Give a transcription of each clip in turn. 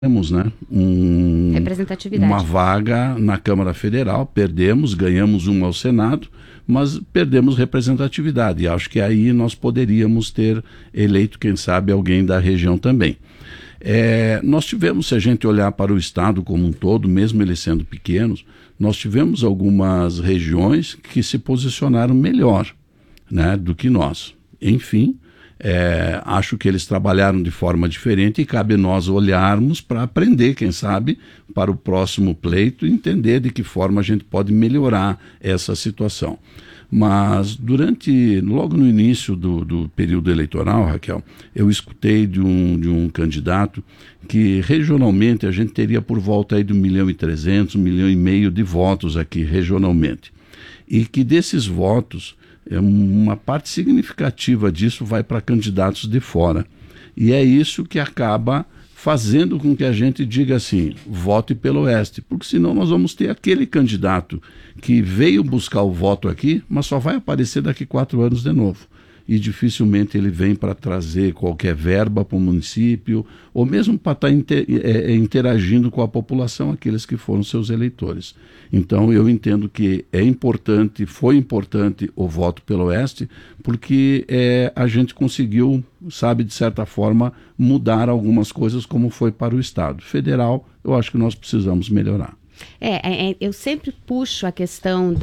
temos, né, representatividade. Uma vaga na Câmara Federal, perdemos, ganhamos uma ao Senado, mas perdemos representatividade. E acho que aí nós poderíamos ter eleito, quem sabe, alguém da região também. Nós tivemos, se a gente olhar para o Estado como um todo, mesmo eles sendo pequenos, nós tivemos algumas regiões que se posicionaram melhor, né, do que nós. Enfim, acho que eles trabalharam de forma diferente e cabe nós olharmos para aprender, quem sabe, para o próximo pleito, entender de que forma a gente pode melhorar essa situação. Mas logo no início do período eleitoral, Raquel, eu escutei de um candidato que regionalmente a gente teria por volta aí de 1.300.000, 1,5 milhão de votos aqui regionalmente. E que desses votos, uma parte significativa disso vai para candidatos de fora. E é isso que acaba fazendo com que a gente diga assim, vote pelo Oeste, porque senão nós vamos ter aquele candidato que veio buscar o voto aqui, mas só vai aparecer daqui 4 anos de novo. E dificilmente ele vem para trazer qualquer verba para o município, ou mesmo para estar interagindo com a população, aqueles que foram seus eleitores. Então eu entendo que foi importante o voto pelo Oeste, porque a gente conseguiu, sabe, de certa forma, mudar algumas coisas como foi para o Estado. Federal, eu acho que nós precisamos melhorar. Eu sempre puxo a questão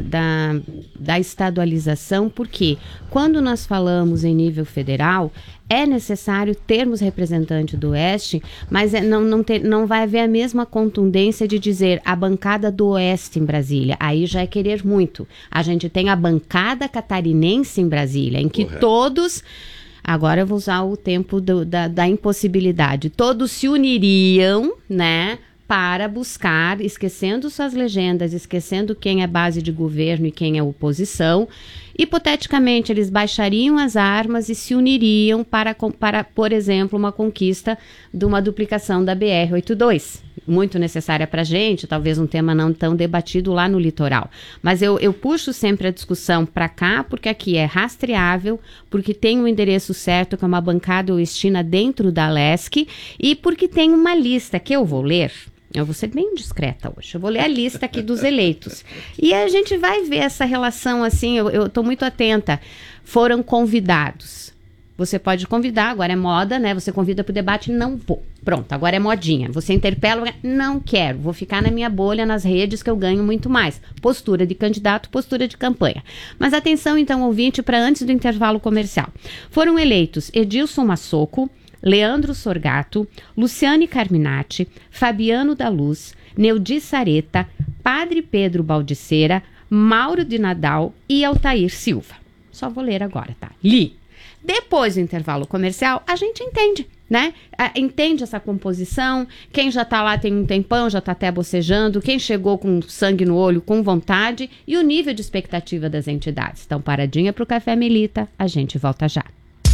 da estadualização, porque quando nós falamos em nível federal, é necessário termos representante do Oeste, mas não vai haver a mesma contundência de dizer a bancada do Oeste em Brasília. Aí já é querer muito. A gente tem a bancada catarinense em Brasília, em que todos... Agora eu vou usar o tempo da impossibilidade. Todos se uniriam, né, para buscar, esquecendo suas legendas, esquecendo quem é base de governo e quem é oposição. Hipoteticamente, eles baixariam as armas e se uniriam para, por exemplo, uma conquista de uma duplicação da BR-82. Muito necessária para a gente, talvez um tema não tão debatido lá no litoral. Mas eu puxo sempre a discussão para cá, porque aqui é rastreável, porque tem um endereço certo, que é uma bancada oestina dentro da LESC, e porque tem uma lista que eu vou ler. Eu vou ser bem discreta hoje. Eu vou ler a lista aqui dos eleitos. E a gente vai ver essa relação assim, eu estou muito atenta. Foram convidados. Você pode convidar, agora é moda, né? Você convida para o debate, não vou. Pronto, agora é modinha. Você interpela, não quero. Vou ficar na minha bolha, nas redes, que eu ganho muito mais. Postura de candidato, postura de campanha. Mas atenção, então, ouvinte, para antes do intervalo comercial. Foram eleitos Edilson Massoco, Leandro Sorgato, Luciane Carminati, Fabiano da Luz, Neudi Sareta, Padre Pedro Baldiceira, Mauro de Nadal e Altair Silva. Só vou ler agora, tá? Li. Depois do intervalo comercial, a gente entende, né? Entende essa composição, quem já tá lá tem um tempão, já tá até bocejando, quem chegou com sangue no olho, com vontade, e o nível de expectativa das entidades. Então, paradinha pro Café Melita, a gente volta já.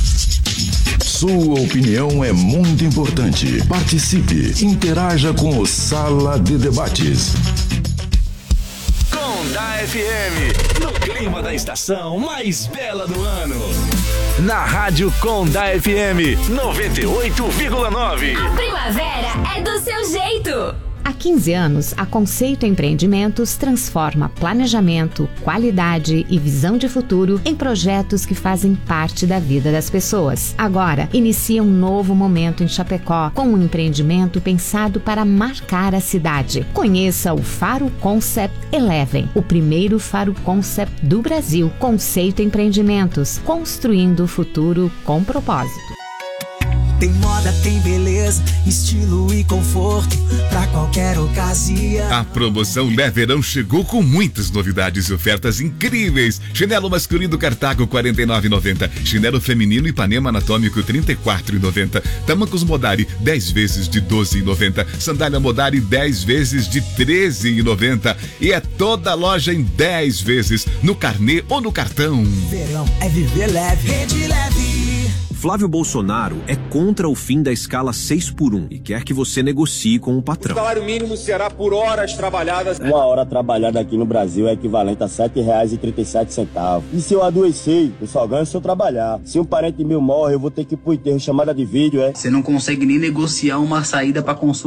Sua opinião é muito importante. Participe, interaja com o Sala de Debates. Conda FM, no clima da estação mais bela do ano. Na Rádio Conda FM 98,9. A primavera é do seu jeito. Há 15 anos, a Conceito Empreendimentos transforma planejamento, qualidade e visão de futuro em projetos que fazem parte da vida das pessoas. Agora, inicia um novo momento em Chapecó, com um empreendimento pensado para marcar a cidade. Conheça o Faro Concept Eleven, o primeiro Faro Concept do Brasil. Conceito Empreendimentos, construindo o futuro com propósito. Tem moda, tem beleza, estilo e conforto pra qualquer ocasião. A promoção Lé Verão chegou com muitas novidades e ofertas incríveis. Chinelo masculino Cartago R$ 49,90. Chinelo feminino Ipanema Anatômico R$ 34,90. Tamancos Modari 10 vezes de R$ 12,90. Sandália Modari 10 vezes de R$ 13,90. E é toda a loja em 10 vezes no carnê ou no cartão. Verão é viver leve. Rede Leve. Flávio Bolsonaro é contra o fim da escala 6x1 e quer que você negocie com o patrão. O salário mínimo será por horas trabalhadas. Uma hora trabalhada aqui no Brasil é equivalente a R$ 7,37. E se eu adoecer, eu só ganho se eu trabalhar. Se um parente meu morre, eu vou ter que ir pro enterro, chamada de vídeo, Você não consegue nem negociar uma saída para consulta